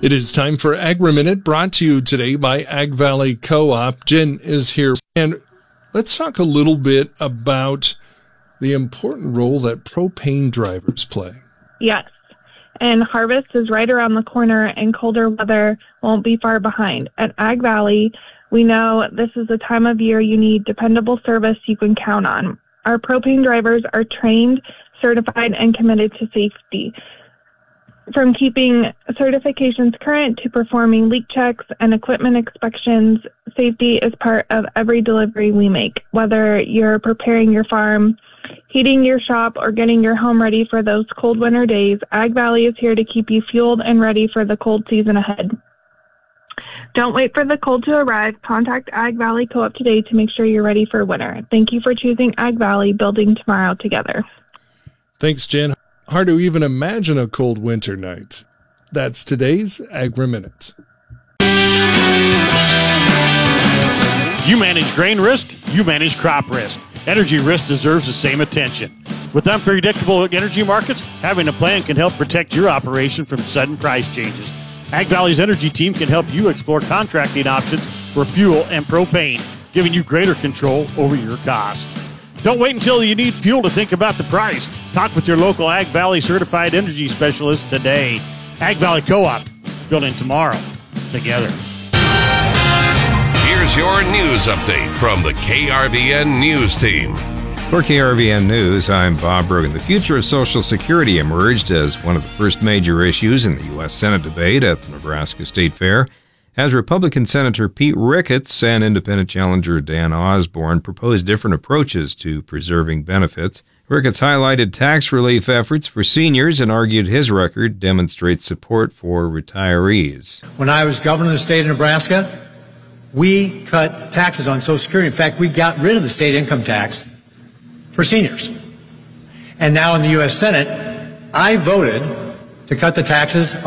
It is time for Agri-Minute, brought to you today by Ag Valley Co-op. Jen is here, and let's talk a little bit about the important role that propane drivers play. Yes, and harvest is right around the corner, and colder weather won't be far behind. At Ag Valley, we know this is the time of year you need dependable service you can count on. Our propane drivers are trained, certified, and committed to safety. From keeping certifications current to performing leak checks and equipment inspections, safety is part of every delivery we make. Whether you're preparing your farm, heating your shop, or getting your home ready for those cold winter days, Ag Valley is here to keep you fueled and ready for the cold season ahead. Don't wait for the cold to arrive. Contact Ag Valley Co-op today to make sure you're ready for winter. Thank you for choosing Ag Valley, building tomorrow together. Thanks, Jen. Hard to even imagine a cold winter night. That's today's Agri-Minute. You manage grain risk, you manage crop risk. Energy risk deserves the same attention. With unpredictable energy markets, having a plan can help protect your operation from sudden price changes. Ag Valley's energy team can help you explore contracting options for fuel and propane, giving you greater control over your cost. Don't wait until you need fuel to think about the price. Talk with your local Ag Valley certified energy specialist today. Ag Valley Co-op, building tomorrow together. Here's your news update from the KRVN News Team. For KRVN News, I'm Bob Brogan. The future of Social Security emerged as one of the first major issues in the U.S. Senate debate at the Nebraska State Fair, as Republican Senator Pete Ricketts and independent challenger Dan Osborne proposed different approaches to preserving benefits. Ricketts highlighted tax relief efforts for seniors and argued his record demonstrates support for retirees. When I was governor of the state of Nebraska, we cut taxes on Social Security. In fact, we got rid of the state income tax for seniors. And now in the U.S. Senate, I voted to cut the taxes